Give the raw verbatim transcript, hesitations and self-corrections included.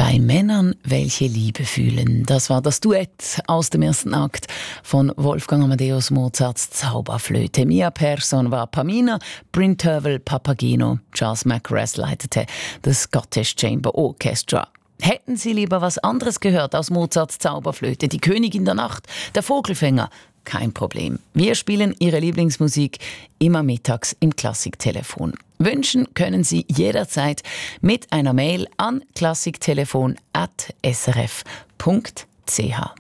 Zwei Männern, welche Liebe fühlen. Das war das Duett aus dem ersten Akt von Wolfgang Amadeus Mozarts Zauberflöte. Mia Persson war Pamina, Bryn Tervel Papageno, Charles Mackerras leitete das Scottish Chamber Orchestra. Hätten Sie lieber was anderes gehört aus Mozarts Zauberflöte, die Königin der Nacht, der Vogelfänger? Kein Problem. Wir spielen Ihre Lieblingsmusik immer mittags im Klassiktelefon. Wünschen können Sie jederzeit mit einer Mail an klassiktelefon at s r f punkt c h.